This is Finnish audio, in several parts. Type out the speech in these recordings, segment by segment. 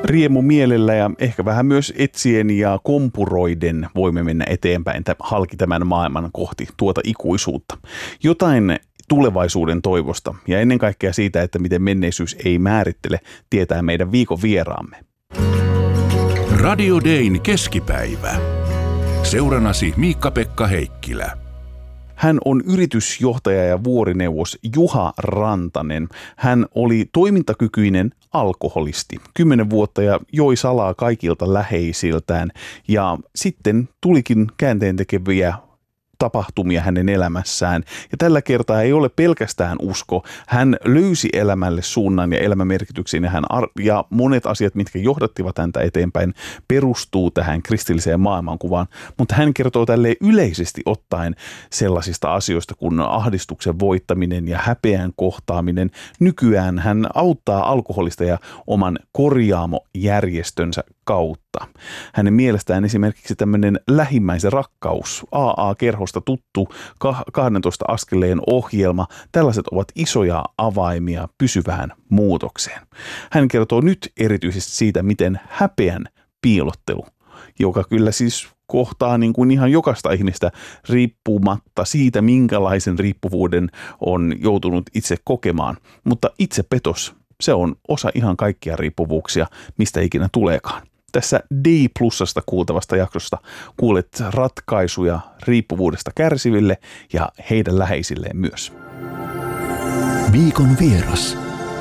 Riemu mielellä ja ehkä vähän myös etsien ja kompuroiden voimme mennä eteenpäin halki tämän maailman kohti tuota ikuisuutta. Jotain tulevaisuuden toivosta ja ennen kaikkea siitä, että miten menneisyys ei määrittele, tietää meidän viikon vieraamme. Radio Dayn keskipäivä. Seurannasi Miikka-Pekka Heikkilä. Hän on yritysjohtaja ja vuorineuvos Juha Rantanen. Hän oli toimintakykyinen alkoholisti 10 vuotta ja joi salaa kaikilta läheisiltään. Ja sitten tulikin käänteentekeviä tapahtumia hänen elämässään. Ja tällä kertaa ei ole pelkästään usko. Hän löysi elämälle suunnan ja elämämerkityksen ja monet asiat, mitkä johdattivat häntä eteenpäin, perustuu tähän kristilliseen maailmankuvaan. Mutta hän kertoo tälleen yleisesti ottaen sellaisista asioista kuin ahdistuksen voittaminen ja häpeän kohtaaminen. Nykyään hän auttaa alkoholista ja oman korjaamojärjestönsä kautta. Hänen mielestään esimerkiksi tämmöinen lähimmäisen rakkaus, AA-kerhosta tuttu 12 askeleen ohjelma, tällaiset ovat isoja avaimia pysyvään muutokseen. Hän kertoo nyt erityisesti siitä, miten häpeän piilottelu, joka kyllä siis kohtaa niin kuin ihan jokaista ihmistä riippumatta siitä, minkälaisen riippuvuuden on joutunut itse kokemaan. Mutta itsepetos, se on osa ihan kaikkia riippuvuuksia, mistä ikinä tuleekaan. Tässä D+:sta kuultavasta jaksosta kuulet ratkaisuja riippuvuudesta kärsiville ja heidän läheisilleen myös. Viikon vieras.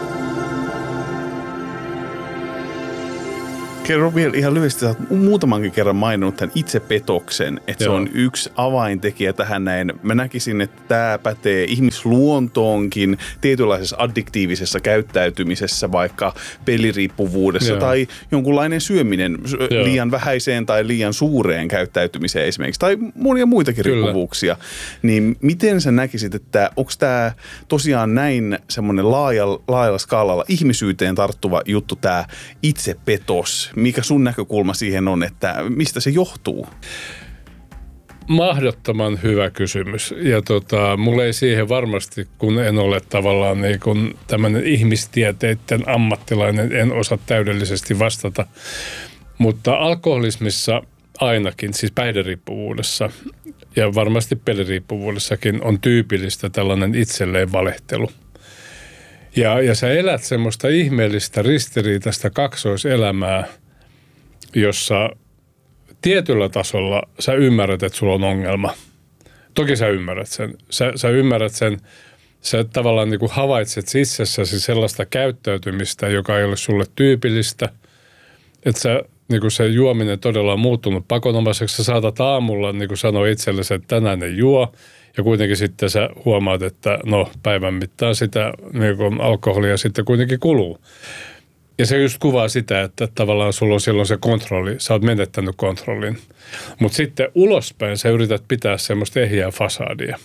Kerro vielä ihan lyhyesti, sä oot muutamankin kerran maininnut tämän itsepetoksen, että Joo. Se on yksi avaintekijä tähän näin. Mä näkisin, että tämä pätee ihmisluontoonkin tietynlaisessa addiktiivisessa käyttäytymisessä, vaikka peliriippuvuudessa Joo. tai jonkunlainen syöminen Joo. liian vähäiseen tai liian suureen käyttäytymiseen esimerkiksi, tai monia muitakin Kyllä. riippuvuuksia. Niin miten sä näkisit, että onko tämä tosiaan näin semmoinen laajalla skaalalla ihmisyyteen tarttuva juttu, tämä itsepetos? Mikä sun näkökulma siihen on, että mistä se johtuu? Mahdottoman hyvä kysymys. Ja mulla ei siihen varmasti, kun en ole tavallaan niin kun tämmöinen ihmistieteiden ammattilainen, en osaa täydellisesti vastata. Mutta alkoholismissa ainakin, siis päihderiippuvuudessa ja varmasti peliriippuvuudessakin on tyypillistä tällainen itselleen valehtelu. Ja sä elät semmoista ihmeellistä ristiriitaista kaksoiselämää, jossa tietyllä tasolla sä ymmärrät, että sulla on ongelma. Toki sä ymmärrät sen. Sä ymmärrät sen, sä tavallaan niin kuin havaitset itsessäsi sellaista käyttäytymistä, joka ei ole sulle tyypillistä. Että niin kuin se juominen todella on muuttunut pakonomaiseksi. Sä saatat aamulla niin kuin sanoa itsellesi, että tänään ei juo. Ja kuitenkin sitten sä huomaat, että päivän mittaan sitä niin kuin alkoholia sitten kuitenkin kuluu. Ja se just kuvaa sitä, että tavallaan sulla on silloin se kontrolli, sä oot menettänyt kontrollin. Mutta sitten ulospäin sä yrität pitää semmoista ehjää fasadia.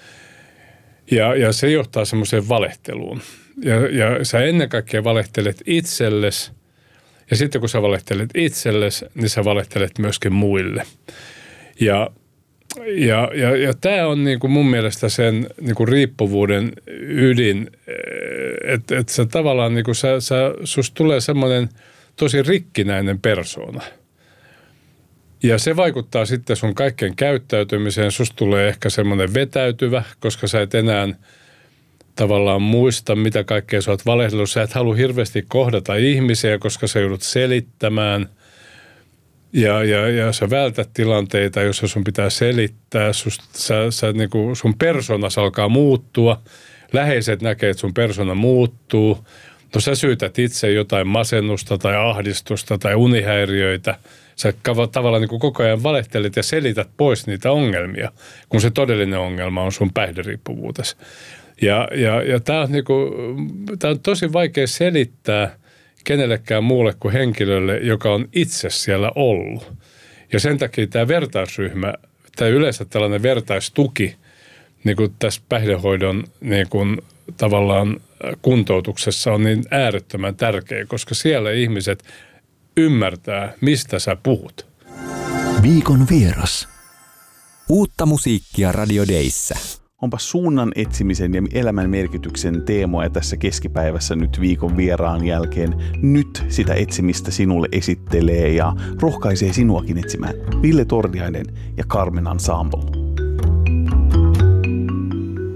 Ja se johtaa semmoiseen valehteluun. Ja sä ennen kaikkea valehtelet itsellesi. Ja sitten kun sä valehtelet itsellesi, niin sä valehtelet myöskin muille. Ja tämä on niin kuin mun mielestä sen niin kuin riippuvuuden ydin, että sä tavallaan niin kuin susta tulee semmoinen tosi rikkinäinen persoona. Ja se vaikuttaa sitten sun kaikkeen käyttäytymiseen. Susta tulee ehkä semmoinen vetäytyvä, koska sä et enää tavallaan muista, mitä kaikkea sä oot valehdellut. Sä et halua hirveästi kohdata ihmisiä, koska sä joudut selittämään. Ja sä vältät tilanteita, joissa sun pitää selittää, niin kuin sun persoonasi alkaa muuttua, läheiset näkee, että sun persona muuttuu, sä syytät itse jotain masennusta tai ahdistusta tai unihäiriöitä, sä tavallaan niin kuin koko ajan valehtelet ja selität pois niitä ongelmia, kun se todellinen ongelma on sun päihderiippuvuutesi. Ja tää on, niin kuin, tää on tosi vaikea selittää kenellekään muulle kuin henkilölle, joka on itse siellä ollut. Ja sen takia tämä vertaisryhmä, tai yleensä tällainen vertaistuki, niin kuin tässä päihdehoidon niin kuin tavallaan kuntoutuksessa on niin äärettömän tärkeä, koska siellä ihmiset ymmärtää, mistä sä puhut. Viikon vieras. Uutta musiikkia Radio Dayssä. Onpa suunnan etsimisen ja elämän merkityksen teemoja tässä keskipäivässä nyt viikon vieraan jälkeen. Nyt sitä etsimistä sinulle esittelee ja rohkaisee sinuakin etsimään Ville Torniainen ja Carmen Ensemble.